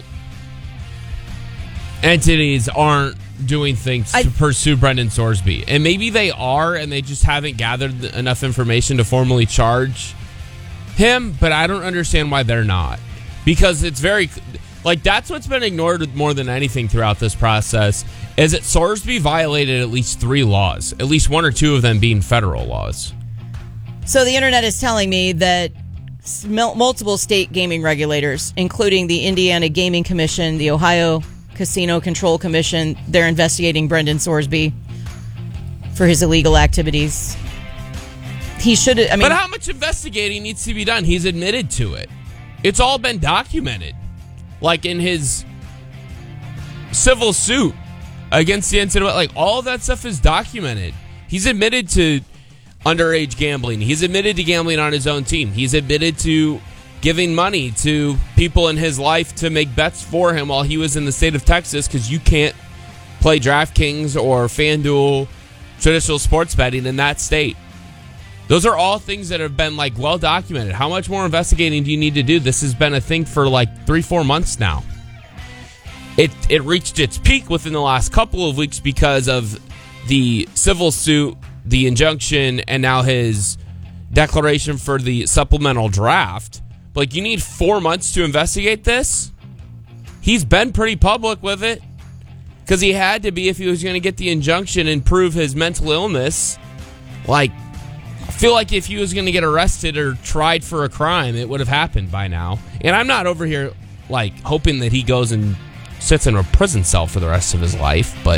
entities aren't doing things to pursue Brendan Sorsby. And maybe they are, and they just haven't gathered enough information to formally charge him, but I don't understand why they're not. Because it's very, that's what's been ignored more than anything throughout this process, is that Sorsby violated at least 3 laws, at least 1 or 2 of them being federal laws. So the internet is telling me that multiple state gaming regulators, including the Indiana Gaming Commission, the Ohio Casino Control Commission, they're investigating Brendan Sorsby for his illegal activities. He should, but how much investigating needs to be done? He's admitted to it. It's all been documented. Like in his civil suit against the NCAA, all of that stuff is documented. He's admitted to underage gambling. He's admitted to gambling on his own team. He's admitted to giving money to people in his life to make bets for him while he was in the state of Texas, because you can't play DraftKings or FanDuel traditional sports betting in that state. Those are all things that have been well documented. How much more investigating do you need to do? This has been a thing for 3-4 months now. It reached its peak within the last couple of weeks because of the civil suit, the injunction, and now his declaration for the supplemental draft. You need 4 months to investigate this? He's been pretty public with it. because he had to be if he was going to get the injunction and prove his mental illness. Like, I feel like if he was going to get arrested or tried for a crime, it would have happened by now. And I'm not over here, like, hoping that he goes and sits in a prison cell for the rest of his life, but,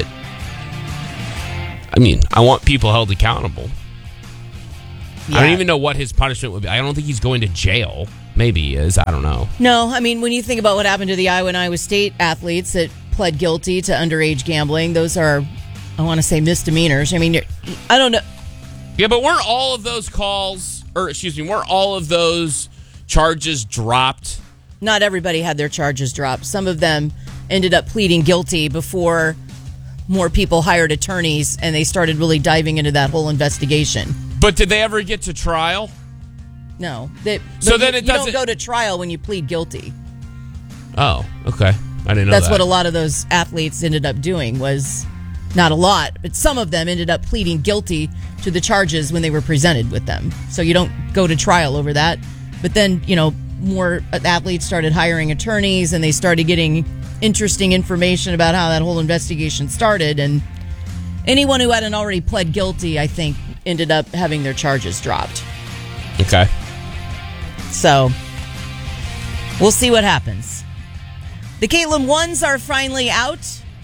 I mean, I want people held accountable. Yeah. I don't even know what his punishment would be. I don't think he's going to jail. Maybe he is. I don't know. No, I mean, when you think about what happened to the Iowa and Iowa State athletes that pled guilty to underage gambling, those are, I want to say, misdemeanors. I mean, I don't know. Yeah, but weren't all of those weren't all of those charges dropped? Not everybody had their charges dropped. Some of them ended up pleading guilty before more people hired attorneys and they started really diving into that whole investigation. But did they ever get to trial? No. You don't go to trial when you plead guilty. Oh, okay. I didn't know That's that. what a lot of those athletes ended up doing was, not a lot, but some of them ended up pleading guilty to the charges when they were presented with them. So you don't go to trial over that. But then, more athletes started hiring attorneys and they started getting interesting information about how that whole investigation started. And anyone who hadn't already pled guilty, I think, ended up having their charges dropped. Okay. So we'll see what happens. The Caitlin ones are finally out.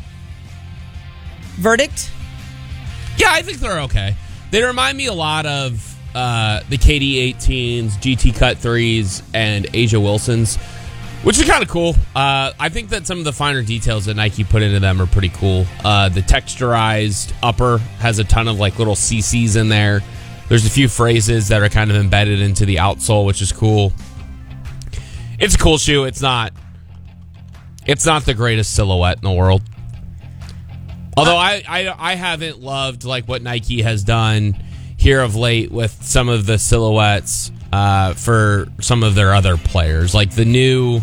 Verdict? Yeah, I think they're okay. They remind me a lot of the KD18s, GT Cut 3s, and Asia Wilsons, which is kind of cool. I think that some of the finer details that Nike put into them are pretty cool. The texturized upper has a ton of like little CCs in there. There's a few phrases that are kind of embedded into the outsole, which is cool. It's a cool shoe. It's not the greatest silhouette in the world. Although I haven't loved like what Nike has done here of late with some of the silhouettes for some of their other players, like the new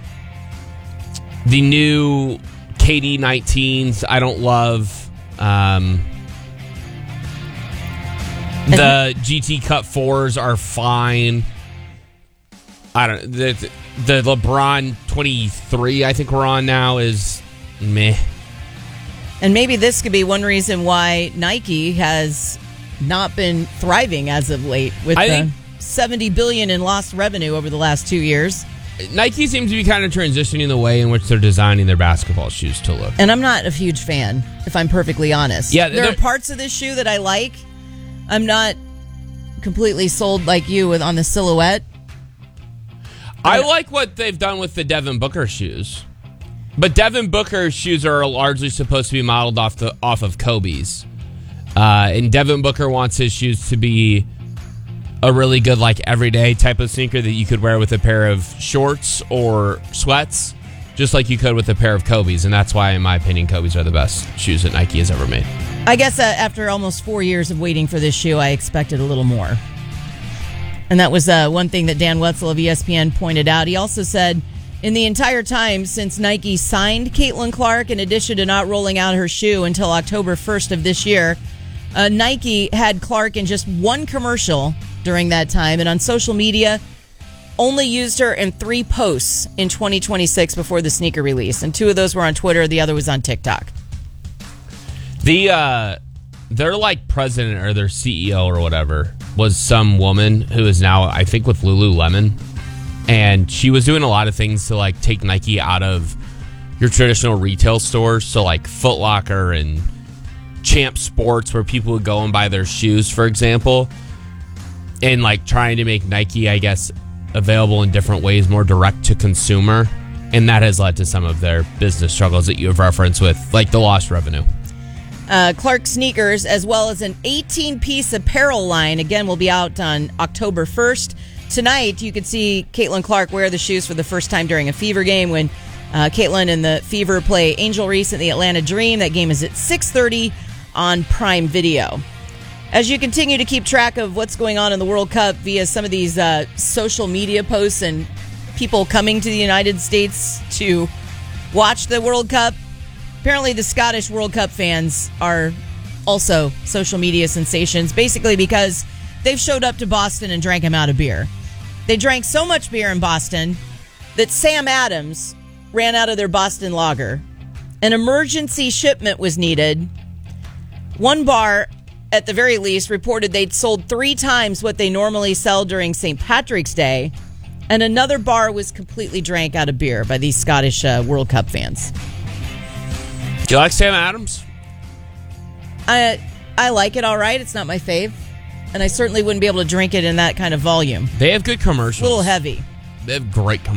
KD 19s. I don't love the GT Cut 4s are fine. I don't the LeBron 23 I think we're on now is meh. And maybe this could be one reason why Nike has not been thriving as of late with the $70 billion in lost revenue over the last 2 years. Nike seems to be kind of transitioning the way in which they're designing their basketball shoes to look. And I'm not a huge fan, if I'm perfectly honest. Yeah, there are parts of this shoe that I like. I'm not completely sold like you on the silhouette. I like what they've done with the Devin Booker shoes. But Devin Booker's shoes are largely supposed to be modeled off of Kobe's. And Devin Booker wants his shoes to be a really good, like, everyday type of sneaker that you could wear with a pair of shorts or sweats, just like you could with a pair of Kobe's. And that's why, in my opinion, Kobe's are the best shoes that Nike has ever made. I guess after almost 4 years of waiting for this shoe, I expected a little more. And that was one thing that Dan Wetzel of ESPN pointed out. He also said, in the entire time since Nike signed Caitlin Clark, in addition to not rolling out her shoe until October 1st of this year, Nike had Clark in just one commercial during that time, and on social media, only used her in 3 posts in 2026 before the sneaker release. And 2 of those were on Twitter, the other was on TikTok. Their like president or their CEO or whatever was some woman who is now, I think, with Lululemon. And she was doing a lot of things to like take Nike out of your traditional retail stores. So like Foot Locker and Champ Sports, where people would go and buy their shoes, for example. And like trying to make Nike, I guess, available in different ways, more direct to consumer. And that has led to some of their business struggles that you have referenced with, like the lost revenue. Clark sneakers, as well as an 18-piece apparel line, again, will be out on October 1st. Tonight, you could see Caitlin Clark wear the shoes for the first time during a Fever game when Caitlin and the Fever play Angel Reese and the Atlanta Dream. That game is at 6:30 on Prime Video. As you continue to keep track of what's going on in the World Cup via some of these social media posts and people coming to the United States to watch the World Cup, apparently the Scottish World Cup fans are also social media sensations, basically because they've showed up to Boston and drank him out of beer. They drank so much beer in Boston that Sam Adams ran out of their Boston lager An emergency shipment was needed. One bar, at the very least, reported they'd sold 3 times what they normally sell during St. Patrick's Day, and another bar was completely drank out of beer by these Scottish World Cup fans. Do you like Sam Adams? I like it all right. It's not my fave, and I certainly wouldn't be able to drink it in that kind of volume. They have good commercials. A little heavy. They have great commercials.